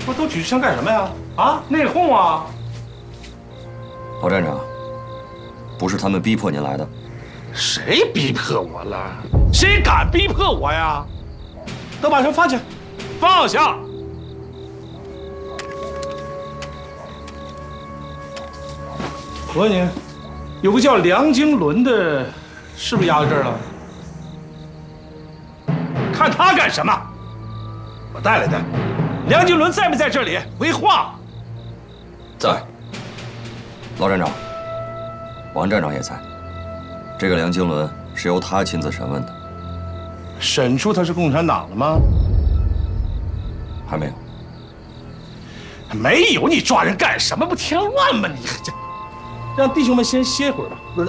不是都举枪干什么呀？啊，内讧啊！ 老站长，不是他们逼迫您来的。 谁逼迫我了？谁敢逼迫我呀？都把枪放下，放下！我问你，有个叫梁经纶的，是不是押到这儿了？看他干什么？我带来的。梁经纶在没在这里？回话。 在。老站长，王站长也在。这个梁经纶是由他亲自审问的。 审出他是共产党了吗？ 还没有。 没有，你抓人干什么？不添乱吗？你这，让弟兄们先歇会儿吧。